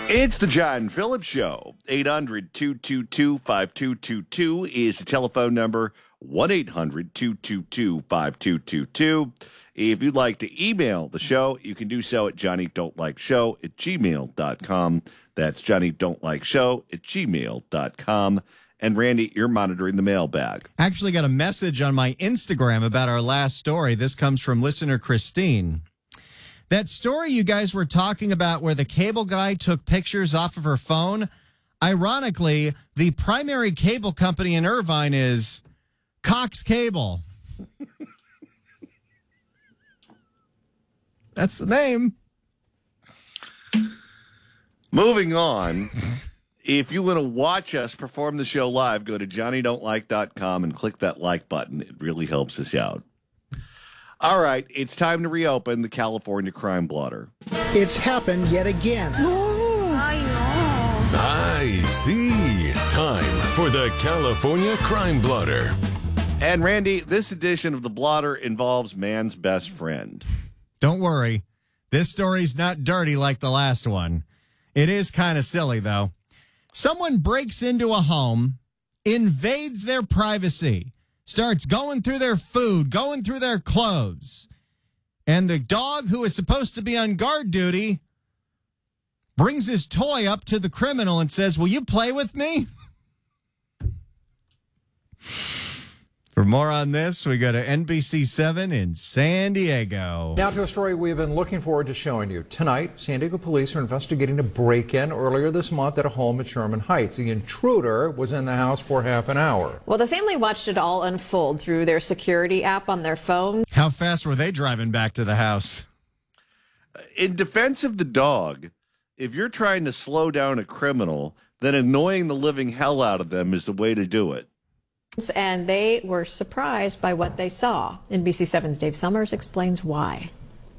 It's the John Phillips Show. 800-222-5222 is the telephone number. 1-800-222-5222. If you'd like to email the show, you can do so at johnnydon'tlikeshow@gmail.com. That's johnnydon'tlikeshow@gmail.com. And Randy, you're monitoring the mailbag. Actually got a message on my Instagram about our last story. This comes from listener Christine. That story you guys were talking about where the cable guy took pictures off of her phone, ironically, the primary cable company in Irvine is Cox Cable. That's the name. Moving on. If you want to watch us perform the show live, go to johnnydon'tlike.com and click that like button. It really helps us out. All right, it's time to reopen the California crime blotter. It's happened yet again. I see. Time for the California crime blotter. And Randy, this edition of the blotter involves man's best friend. Don't worry. This story's not dirty like the last one. It is kind of silly, though. Someone breaks into a home, invades their privacy, starts going through their food, going through their clothes. And the dog who is supposed to be on guard duty brings his toy up to the criminal and says, "Will you play with me?" For more on this, we go to NBC7 in San Diego. Now to a story we've been looking forward to showing you. Tonight, San Diego police are investigating a break-in earlier this month at a home at Sherman Heights. The intruder was in the house for half an hour. Well, the family watched it all unfold through their security app on their phone. How fast were they driving back to the house? In defense of the dog, if you're trying to slow down a criminal, then annoying the living hell out of them is the way to do it. And they were surprised by what they saw. NBC7's Dave Summers explains why.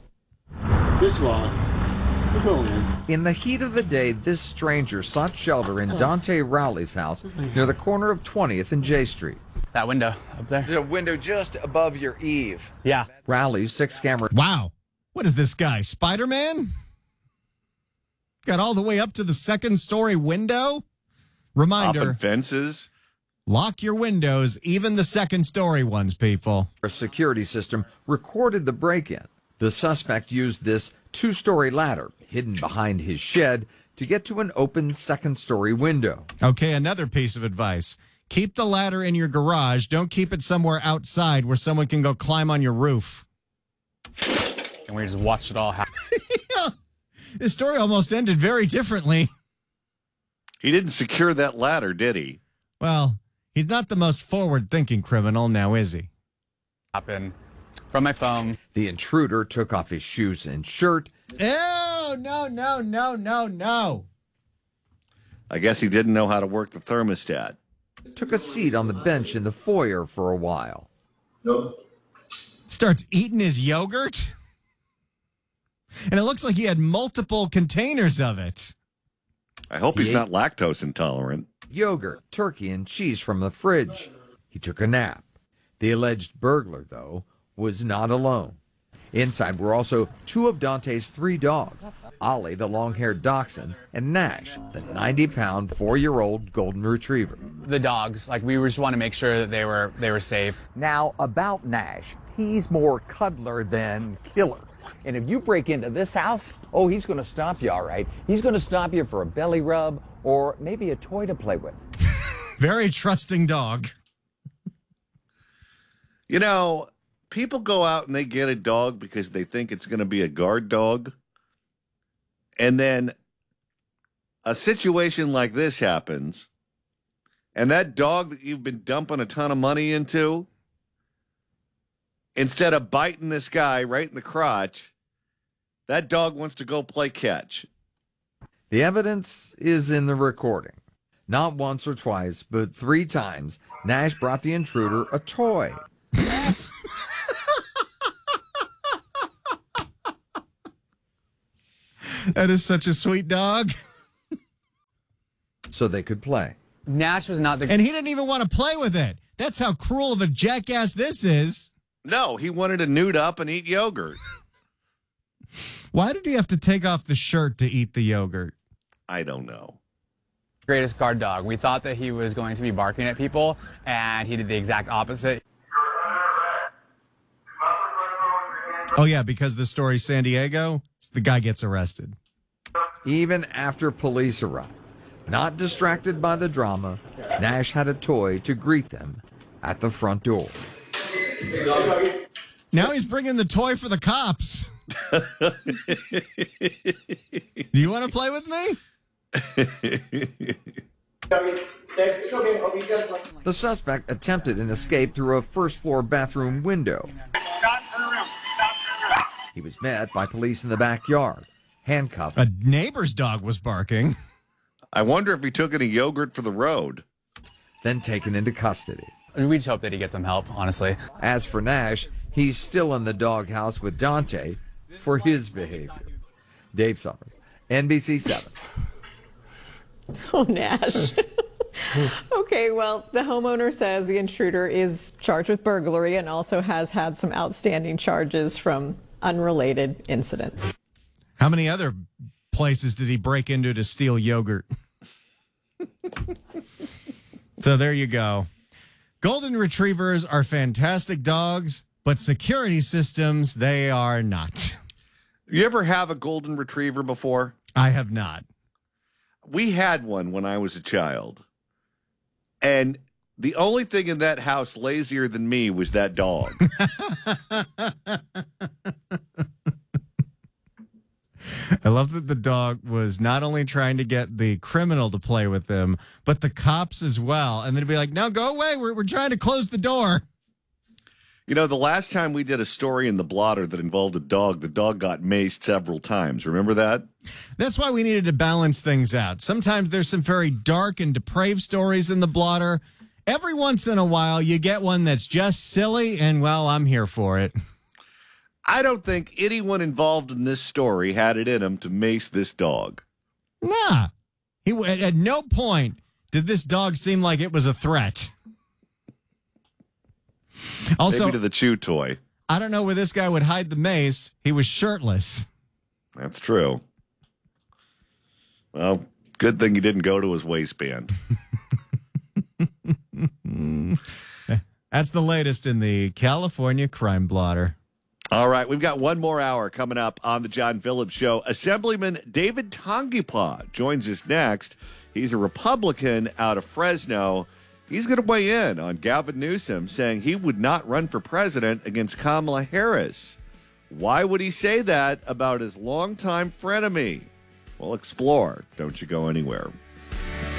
In the heat of the day, this stranger sought shelter in Dante Rowley's house near the corner of 20th and J Streets. That window up there? There's a window just above your eave. Yeah. Rowley's 6-camera. Wow. What is this guy, Spider-Man? Got all the way up to the second-story window? Reminder. Hopping fences. Lock your windows, even the second-story ones, people. A security system recorded the break-in. The suspect used this 2-story ladder hidden behind his shed to get to an open second-story window. Okay, another piece of advice. Keep the ladder in your garage. Don't keep it somewhere outside where someone can go climb on your roof. And we just watched it all happen. Yeah. This story almost ended very differently. He didn't secure that ladder, did he? Well, he's not the most forward-thinking criminal, now is he? Happen from my phone. The intruder took off his shoes and shirt. Ew, no. I guess he didn't know how to work the thermostat. Took a seat on the bench in the foyer for a while. Starts eating his yogurt. And it looks like he had multiple containers of it. I hope he's not lactose intolerant. Yogurt, turkey, and cheese from the fridge. He took a nap. The alleged burglar, though, was not alone. Inside were also 2 of Dante's 3 dogs, Ollie, the long-haired dachshund, and Nash, the 90-pound 4-year-old golden retriever. The dogs, we just want to make sure that they were safe. Now, about Nash, he's more cuddler than killer. And if you break into this house, oh, he's going to stop you, all right. He's going to stop you for a belly rub or maybe a toy to play with. Very trusting dog. You know, people go out and they get a dog because they think it's going to be a guard dog. And then a situation like this happens. And that dog that you've been dumping a ton of money into, instead of biting this guy right in the crotch, that dog wants to go play catch. The evidence is in the recording. Not once or twice, but 3 times, Nash brought the intruder a toy. That is such a sweet dog. So they could play. Nash was not the... And he didn't even want to play with it. That's how cruel of a jackass this is. No, he wanted to nude up and eat yogurt. Why did he have to take off the shirt to eat the yogurt? I don't know. Greatest guard dog. We thought that he was going to be barking at people, and he did the exact opposite. Oh, yeah, because the story's San Diego, the guy gets arrested. Even after police arrived, not distracted by the drama, Nash had a toy to greet them at the front door. Now he's bringing the toy for the cops. Do you want to play with me? The suspect attempted an escape through a first-floor bathroom window. He was met by police in the backyard, handcuffed. A neighbor's dog was barking. I wonder if he took any yogurt for the road. Then taken into custody. We just hope that he gets some help, honestly. As for Nash, he's still in the doghouse with Dante for his behavior. Dave Summers, NBC 7. Oh, Nash. Okay, well, the homeowner says the intruder is charged with burglary and also has had some outstanding charges from unrelated incidents. How many other places did he break into to steal yogurt? So there you go. Golden Retrievers are fantastic dogs, but security systems, they are not. You ever have a Golden Retriever before? I have not. We had one when I was a child. And the only thing in that house lazier than me was that dog. I love that the dog was not only trying to get the criminal to play with him, but the cops as well. And then be like, no, go away. We're trying to close the door. You know, the last time we did a story in the blotter that involved a dog, the dog got maced several times. Remember that? That's why we needed to balance things out. Sometimes there's some very dark and depraved stories in the blotter. Every once in a while, you get one that's just silly, and, well, I'm here for it. I don't think anyone involved in this story had it in him to mace this dog. Nah. At no point did this dog seem like it was a threat. Also, maybe to the chew toy. I don't know where this guy would hide the mace. He was shirtless. That's true. Well, good thing he didn't go to his waistband. That's the latest in the California Crime Blotter. All right, we've got one more hour coming up on the John Phillips Show. Assemblyman David Tongipaw joins us next. He's a Republican out of Fresno. He's going to weigh in on Gavin Newsom saying he would not run for president against Kamala Harris. Why would he say that about his longtime frenemy? We'll explore. Don't you go anywhere.